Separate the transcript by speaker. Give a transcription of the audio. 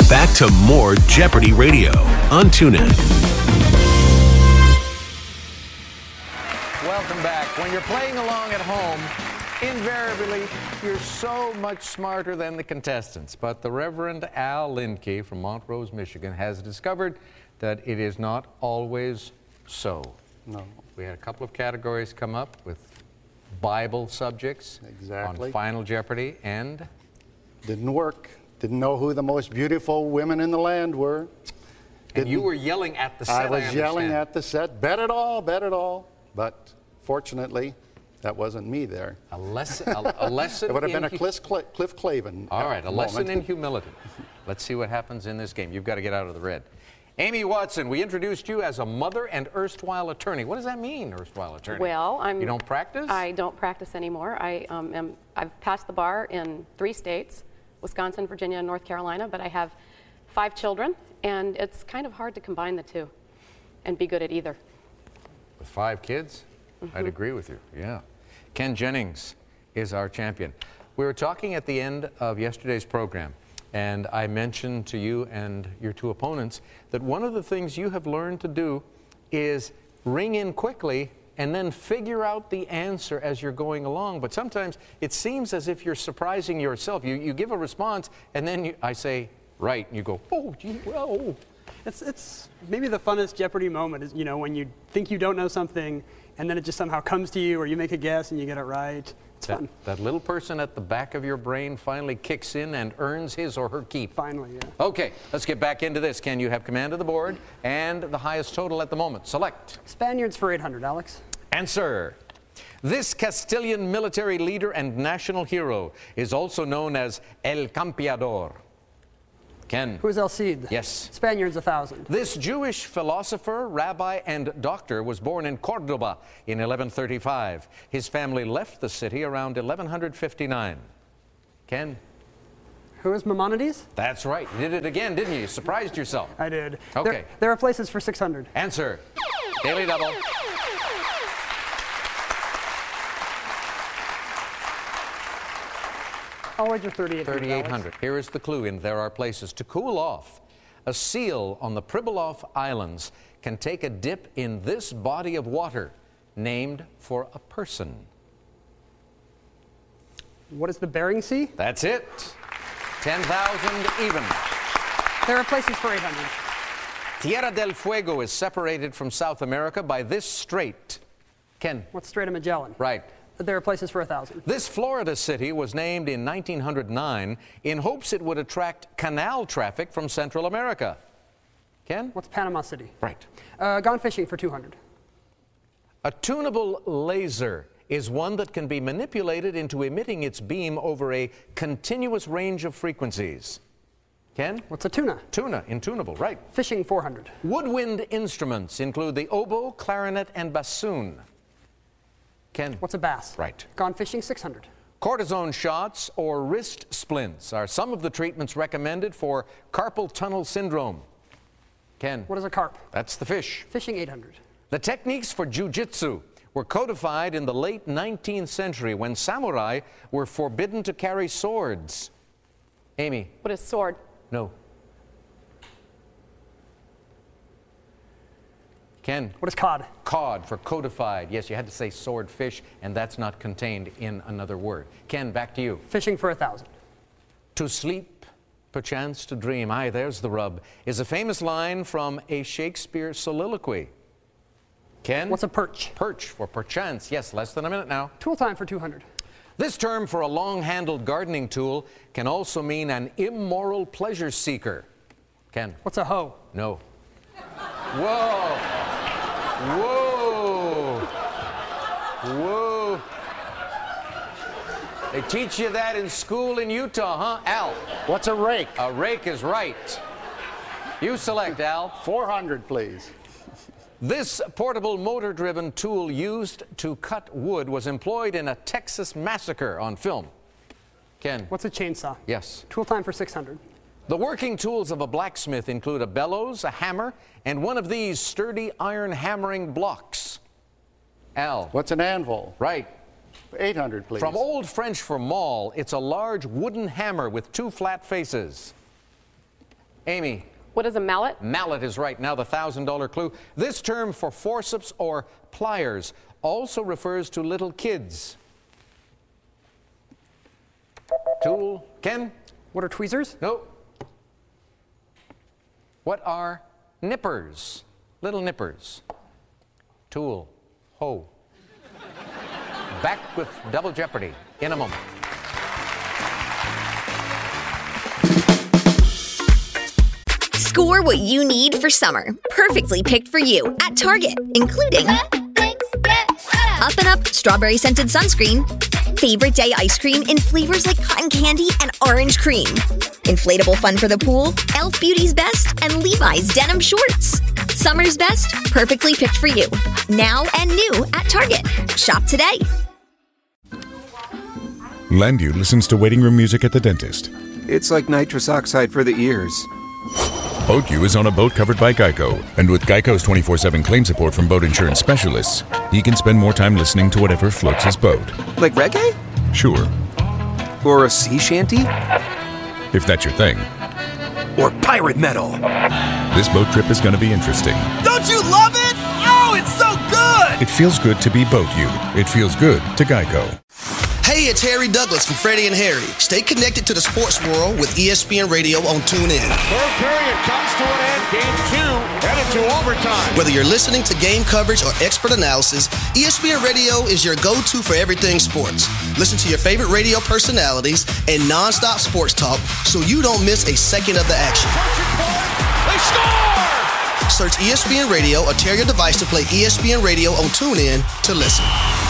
Speaker 1: Back to more Jeopardy Radio on TuneIn.
Speaker 2: Welcome back. When you're playing along at home, invariably, you're so much smarter than the contestants. But the Reverend Al Lindke from Montrose, Michigan, has discovered that it is not always so.
Speaker 3: No.
Speaker 2: We had a couple of categories come up with Bible subjects
Speaker 3: Exactly.
Speaker 2: on Final Jeopardy, and
Speaker 3: Didn't work. Didn't know who the most beautiful women in the land were.
Speaker 2: and you were yelling at the set.
Speaker 3: I was yelling
Speaker 2: understand.
Speaker 3: at the set, bet it all, bet it all. But fortunately, that wasn't me there.
Speaker 2: A lesson. A lesson.
Speaker 3: It would have
Speaker 2: in
Speaker 3: been a Cliff Clavin.
Speaker 2: All right, a lesson in
Speaker 3: moment.
Speaker 2: humility. Let's see what happens in this game. You've got to get out of the red. Amy Watson, we introduced you as a mother and erstwhile attorney. What does that mean, erstwhile attorney?
Speaker 4: Well,
Speaker 2: You don't practice?
Speaker 4: I don't practice anymore. I've passed the bar in 3 states, Wisconsin, Virginia, and North Carolina, but I have 5 children, and it's kind of hard to combine the two and be good at either.
Speaker 2: With 5 kids? I'd agree with you, yeah. Ken Jennings is our champion. We were talking at the end of yesterday's program, and I mentioned to you and your 2 opponents that one of the things you have learned to do is ring in quickly and then figure out the answer as you're going along. But sometimes it seems as if you're surprising yourself. You give a response, and then I say, right, and you go, oh, gee, well.
Speaker 5: It's maybe the funnest Jeopardy moment is, when you think you don't know something, and then it just somehow comes to you, or you make a guess and you get it right. It's fun.
Speaker 2: That little person at the back of your brain finally kicks in and earns his or her keep.
Speaker 5: Finally, yeah.
Speaker 2: Okay, let's get back into this. Ken, you have command of the board and the highest total at the moment. Select.
Speaker 5: Spaniards for 800, Alex.
Speaker 2: Answer. This Castilian military leader and national hero is also known as El Campeador. Ken.
Speaker 5: Who's El Cid?
Speaker 2: Yes.
Speaker 5: Spaniards 1,000.
Speaker 2: This Jewish philosopher, rabbi, and doctor was born in Cordoba in 1135. His family left the city around 1159. Ken?
Speaker 5: Who is Maimonides?
Speaker 2: That's right. You did it again, didn't you? You surprised yourself.
Speaker 5: I did.
Speaker 2: Okay.
Speaker 5: There are places for 600.
Speaker 2: Answer. Daily double.
Speaker 5: I'll wager 3,800.
Speaker 2: 3,800. Here is the clue in There Are Places. To cool off, a seal on the Pribilof Islands can take a dip in this body of water named for a person.
Speaker 5: What is the Bering Sea?
Speaker 2: That's it. 10,000 even.
Speaker 5: There are places for 800.
Speaker 2: Tierra del Fuego is separated from South America by this strait. Ken.
Speaker 5: What's Strait of Magellan?
Speaker 2: Right.
Speaker 5: There are places for 1,000.
Speaker 2: This Florida city was named in 1909 in hopes it would attract canal traffic from Central America. Ken?
Speaker 5: What's Panama City?
Speaker 2: Right.
Speaker 5: Gone fishing for 200.
Speaker 2: A tunable laser is one that can be manipulated into emitting its beam over a continuous range of frequencies. Ken?
Speaker 5: What's a tuna?
Speaker 2: Tuna, intunable, right.
Speaker 5: Fishing 400.
Speaker 2: Woodwind instruments include the oboe, clarinet, and bassoon. Ken?
Speaker 5: What's a bass?
Speaker 2: Right.
Speaker 5: Gone fishing 600.
Speaker 2: Cortisone shots or wrist splints are some of the treatments recommended for carpal tunnel syndrome. Ken?
Speaker 5: What is a carp?
Speaker 2: That's the fish.
Speaker 5: Fishing 800.
Speaker 2: The techniques for jiu-jitsu were codified in the late 19th century when samurai were forbidden to carry swords. Amy?
Speaker 4: What is sword?
Speaker 2: No. Ken?
Speaker 5: What is cod?
Speaker 2: Cod for codified. Yes, you had to say swordfish, and that's not contained in another word. Ken, back to you.
Speaker 5: Fishing for 1,000.
Speaker 2: To sleep, perchance to dream, aye, there's the rub, is a famous line from a Shakespeare soliloquy. Ken?
Speaker 5: What's a perch?
Speaker 2: Perch for perchance. Yes, less than a minute now.
Speaker 5: Tool time for 200.
Speaker 2: This term for a long-handled gardening tool can also mean an immoral pleasure seeker. Ken?
Speaker 5: What's a hoe?
Speaker 2: No. Whoa! Whoa! Whoa! They teach you that in school in Utah, huh? Al?
Speaker 3: What's a rake?
Speaker 2: A rake is right. You select, Al.
Speaker 3: 400, please.
Speaker 2: This portable motor-driven tool used to cut wood was employed in a Texas massacre on film. Ken?
Speaker 5: What's a chainsaw?
Speaker 2: Yes.
Speaker 5: Tool time for 600.
Speaker 2: The working tools of a blacksmith include a bellows, a hammer, and one of these sturdy iron hammering blocks. Al?
Speaker 3: What's an anvil?
Speaker 2: Right.
Speaker 3: 800, please.
Speaker 2: From Old French for maul, it's a large wooden hammer with 2 flat faces. Amy.
Speaker 4: What is a mallet?
Speaker 2: Mallet is right. Now the $1,000 clue. This term for forceps or pliers also refers to little kids. Tool. Ken?
Speaker 5: What are tweezers?
Speaker 2: No. What are nippers? Little nippers. Tool. Hoe. Back with Double Jeopardy in a moment.
Speaker 6: Score what you need for summer. Perfectly picked for you at Target, including Up and Up Strawberry Scented Sunscreen, Favorite Day Ice Cream in flavors like cotton candy and orange cream, Inflatable Fun for the Pool, Elf Beauty's Best, and Levi's Denim Shorts. Summer's best, perfectly picked for you. Now and new at Target. Shop today.
Speaker 7: Landu listens to waiting room music at the dentist.
Speaker 8: It's like nitrous oxide for the ears.
Speaker 7: BoatU is on a boat covered by Geico, and with Geico's 24/7 claim support from boat insurance specialists, he can spend more time listening to whatever floats his boat.
Speaker 8: Like reggae?
Speaker 7: Sure.
Speaker 8: Or a sea shanty?
Speaker 7: If that's your thing.
Speaker 8: Or pirate metal?
Speaker 7: This boat trip is going to be interesting.
Speaker 9: Don't you love it? Oh, it's so good!
Speaker 7: It feels good to be BoatU. It feels good to Geico.
Speaker 9: Hey, it's Harry Douglas from Freddie and Harry. Stay connected to the sports world with ESPN Radio on TuneIn.
Speaker 10: Third period comes to an end. Game 2 headed to overtime.
Speaker 9: Whether you're listening to game coverage or expert analysis, ESPN Radio is your go-to for everything sports. Listen to your favorite radio personalities and non-stop sports talk so you don't miss a second of the action.
Speaker 10: They score!
Speaker 9: Search ESPN Radio or tear your device to play ESPN Radio on TuneIn to listen.